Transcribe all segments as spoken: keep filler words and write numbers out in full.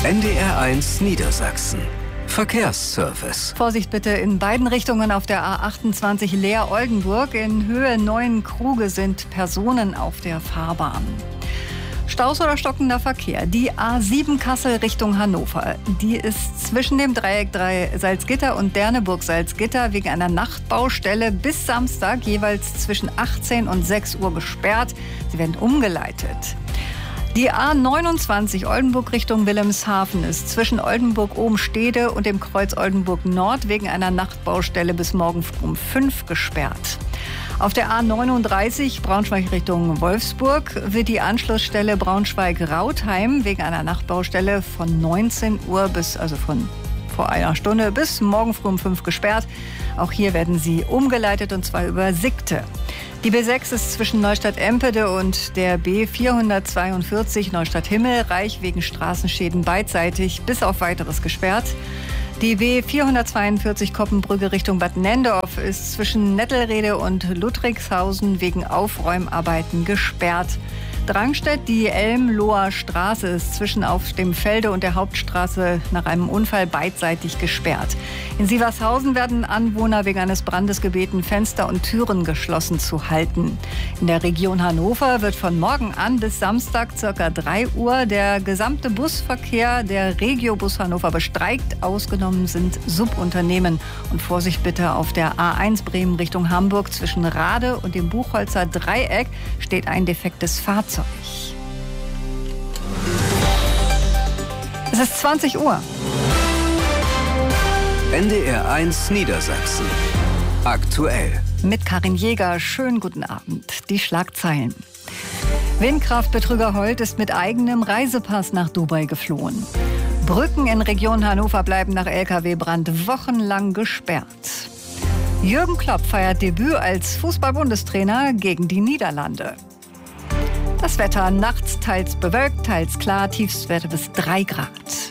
N D R eins Niedersachsen. Verkehrsservice. Vorsicht bitte in beiden Richtungen auf der A achtundzwanzig Leer-Oldenburg. In Höhe neun Kruge sind Personen auf der Fahrbahn. Staus oder stockender Verkehr. Die A sieben Kassel Richtung Hannover. Die ist zwischen dem Dreieck drei Salzgitter und Derneburg-Salzgitter wegen einer Nachtbaustelle bis Samstag jeweils zwischen achtzehn und sechs Uhr gesperrt. Sie werden umgeleitet. Die A neunundzwanzig Oldenburg Richtung Wilhelmshaven ist zwischen Oldenburg-Obenstede und dem Kreuz Oldenburg Nord wegen einer Nachtbaustelle bis morgen früh um fünf gesperrt. Auf der A neununddreißig Braunschweig Richtung Wolfsburg wird die Anschlussstelle Braunschweig-Rautheim wegen einer Nachtbaustelle von neunzehn Uhr bis, also von vor einer Stunde bis morgen früh um fünf gesperrt. Auch hier werden sie umgeleitet und zwar über Sickte. Die B sechs ist zwischen Neustadt-Empede und der B vierhundertzweiundvierzig Neustadt-Himmelreich wegen Straßenschäden beidseitig bis auf Weiteres gesperrt. Die B vierhundertzweiundvierzig Koppenbrücke Richtung Bad Nendorf ist zwischen Nettelrede und Ludwigshausen wegen Aufräumarbeiten gesperrt. Drangstedt, die Elmloher Straße ist zwischen auf dem Felde und der Hauptstraße nach einem Unfall beidseitig gesperrt. In Sievershausen werden Anwohner wegen eines Brandes gebeten, Fenster und Türen geschlossen zu halten. In der Region Hannover wird von morgen an bis Samstag ca. drei Uhr der gesamte Busverkehr der Regiobus Hannover bestreikt. Ausgenommen sind Subunternehmen. Und Vorsicht bitte auf der A eins Bremen Richtung Hamburg zwischen Rade und dem Buchholzer Dreieck steht ein defektes Fahrzeug. Es ist zwanzig Uhr. N D R eins Niedersachsen. Aktuell. Mit Karin Jäger. Schönen guten Abend. Die Schlagzeilen. Windkraftbetrüger Holt ist mit eigenem Reisepass nach Dubai geflohen. Brücken in Region Hannover bleiben nach L K W-Brand wochenlang gesperrt. Jürgen Klopp feiert Debüt als Fußball-Bundestrainer gegen die Niederlande. Das Wetter nachts teils bewölkt, teils klar, Tiefstwerte bis drei Grad.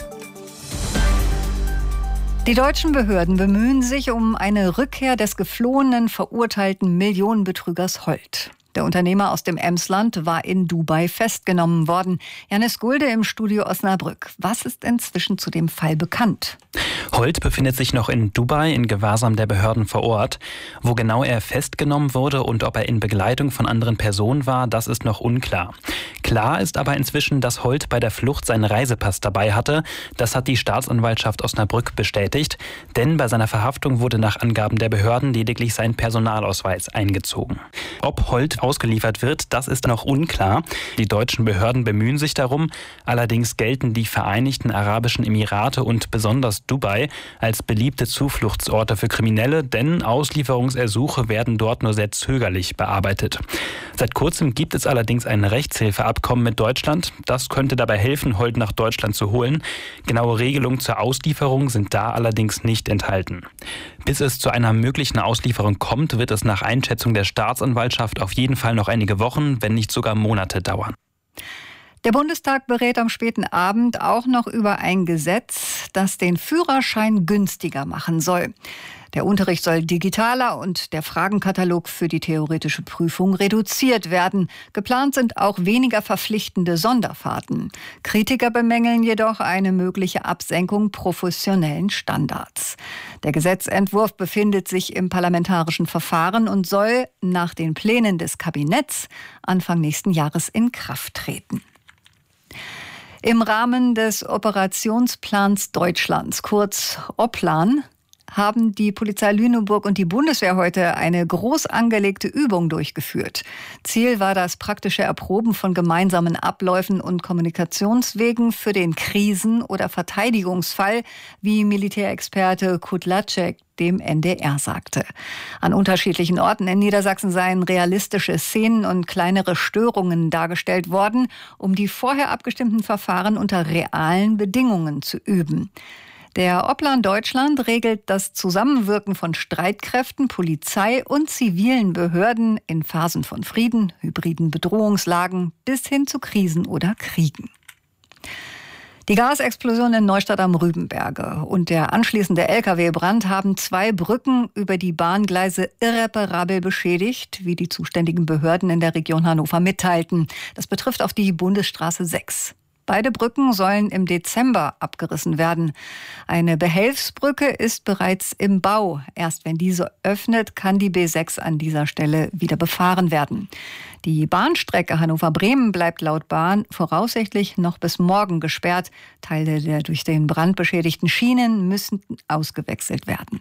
Die deutschen Behörden bemühen sich um eine Rückkehr des geflohenen, verurteilten Millionenbetrügers Holt. Der Unternehmer aus dem Emsland war in Dubai festgenommen worden. Janis Gulde im Studio Osnabrück. Was ist inzwischen zu dem Fall bekannt? Holt befindet sich noch in Dubai in Gewahrsam der Behörden vor Ort. Wo genau er festgenommen wurde und ob er in Begleitung von anderen Personen war, das ist noch unklar. Klar ist aber inzwischen, dass Holt bei der Flucht seinen Reisepass dabei hatte. Das hat die Staatsanwaltschaft Osnabrück bestätigt. Denn bei seiner Verhaftung wurde nach Angaben der Behörden lediglich sein Personalausweis eingezogen. Ob Holt ausgeliefert wird, das ist noch unklar. Die deutschen Behörden bemühen sich darum. Allerdings gelten die Vereinigten Arabischen Emirate und besonders Dubai als beliebte Zufluchtsorte für Kriminelle, denn Auslieferungsersuche werden dort nur sehr zögerlich bearbeitet. Seit kurzem gibt es allerdings ein Rechtshilfeabkommen mit Deutschland. Das könnte dabei helfen, Holt nach Deutschland zu holen. Genaue Regelungen zur Auslieferung sind da allerdings nicht enthalten. Bis es zu einer möglichen Auslieferung kommt, wird es nach Einschätzung der Staatsanwaltschaft auf jeden Fall noch einige Wochen, wenn nicht sogar Monate dauern. Der Bundestag berät am späten Abend auch noch über ein Gesetz, das den Führerschein günstiger machen soll. Der Unterricht soll digitaler und der Fragenkatalog für die theoretische Prüfung reduziert werden. Geplant sind auch weniger verpflichtende Sonderfahrten. Kritiker bemängeln jedoch eine mögliche Absenkung professionellen Standards. Der Gesetzentwurf befindet sich im parlamentarischen Verfahren und soll nach den Plänen des Kabinetts Anfang nächsten Jahres in Kraft treten. Im Rahmen des Operationsplans Deutschlands, kurz OPLAN, haben die Polizei Lüneburg und die Bundeswehr heute eine groß angelegte Übung durchgeführt. Ziel war das praktische Erproben von gemeinsamen Abläufen und Kommunikationswegen für den Krisen- oder Verteidigungsfall, wie Militärexperte Kudlacek dem N D R sagte. An unterschiedlichen Orten in Niedersachsen seien realistische Szenen und kleinere Störungen dargestellt worden, um die vorher abgestimmten Verfahren unter realen Bedingungen zu üben. Der Oplan Deutschland regelt das Zusammenwirken von Streitkräften, Polizei und zivilen Behörden in Phasen von Frieden, hybriden Bedrohungslagen bis hin zu Krisen oder Kriegen. Die Gasexplosion in Neustadt am Rübenberge und der anschließende L K W-Brand haben zwei Brücken über die Bahngleise irreparabel beschädigt, wie die zuständigen Behörden in der Region Hannover mitteilten. Das betrifft auch die Bundesstraße sechs. Beide Brücken sollen im Dezember abgerissen werden. Eine Behelfsbrücke ist bereits im Bau. Erst wenn diese öffnet, kann die B sechs an dieser Stelle wieder befahren werden. Die Bahnstrecke Hannover-Bremen bleibt laut Bahn voraussichtlich noch bis morgen gesperrt. Teile der durch den Brand beschädigten Schienen müssen ausgewechselt werden.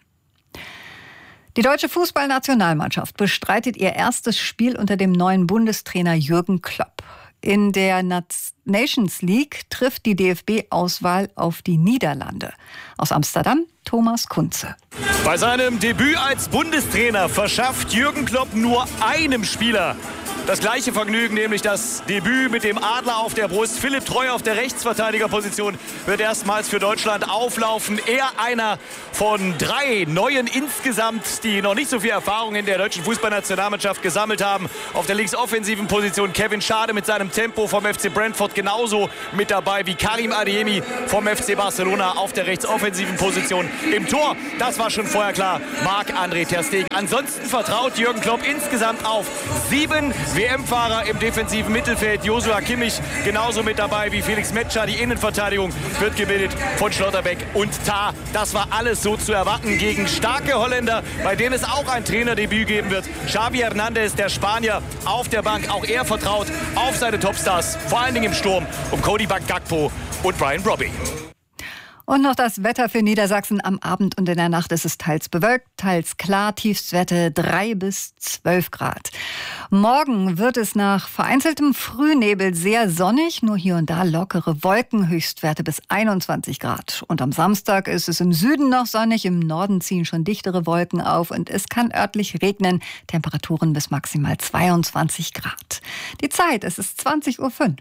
Die deutsche Fußballnationalmannschaft bestreitet ihr erstes Spiel unter dem neuen Bundestrainer Jürgen Klopp. In der Nations League trifft die D F B-Auswahl auf die Niederlande. Aus Amsterdam, Thomas Kunze. Bei seinem Debüt als Bundestrainer verschafft Jürgen Klopp nur einem Spieler das gleiche Vergnügen, nämlich das Debüt mit dem Adler auf der Brust. Philipp Treu auf der Rechtsverteidigerposition wird erstmals für Deutschland auflaufen. Er einer von drei Neuen insgesamt, die noch nicht so viel Erfahrung in der deutschen Fußballnationalmannschaft gesammelt haben. Auf der linksoffensiven Position Kevin Schade mit seinem Tempo vom F C Brentford genauso mit dabei wie Karim Adeyemi vom F C Barcelona auf der rechtsoffensiven Position. Im Tor, das war schon vorher klar, Marc-André ter Stegen. Ansonsten vertraut Jürgen Klopp insgesamt auf sieben W M-Fahrer im defensiven Mittelfeld. Joshua Kimmich genauso mit dabei wie Felix Metscher. Die Innenverteidigung wird gebildet von Schlotterbeck und Tah. Das war alles so zu erwarten gegen starke Holländer, bei denen es auch ein Trainerdebüt geben wird. Xavi Hernandez, der Spanier, auf der Bank. Auch er vertraut auf seine Topstars, vor allen Dingen im Sturm, um Cody Gakpo und Brian Brobby. Und noch das Wetter für Niedersachsen. Am Abend und in der Nacht ist es teils bewölkt, teils klar. Tiefstwerte drei bis zwölf Grad. Morgen wird es nach vereinzeltem Frühnebel sehr sonnig. Nur hier und da lockere Wolken, Höchstwerte bis einundzwanzig Grad. Und am Samstag ist es im Süden noch sonnig. Im Norden ziehen schon dichtere Wolken auf. Und es kann örtlich regnen. Temperaturen bis maximal zweiundzwanzig Grad. Die Zeit, es ist zwanzig Uhr fünf.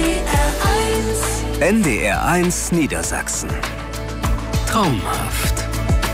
N D R eins Niedersachsen. Traumhaft.